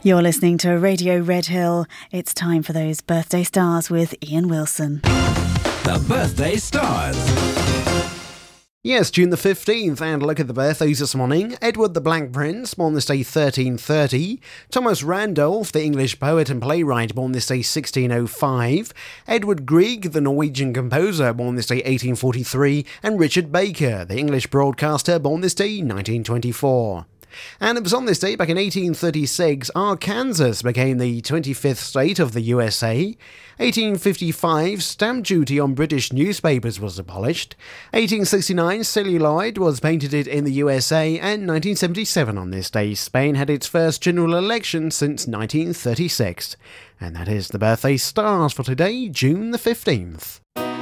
You're listening to Radio Red Hill. It's time for those birthday stars with Ian Wilson. The Birthday Stars. Yes, June the 15th, and look at the birthdays this morning. Edward the Black Prince, born this day 1330. Thomas Randolph, the English poet and playwright, born this day 1605. Edward Grieg, the Norwegian composer, born this day 1843. And Richard Baker, the English broadcaster, born this day 1924. And it was on this day, back in 1836, Arkansas became the 25th state of the USA. 1855, stamp duty on British newspapers was abolished. 1869, celluloid was patented in the USA. And 1977 on this day, Spain had its first general election since 1936. And that is the birthday stars for today, June the 15th.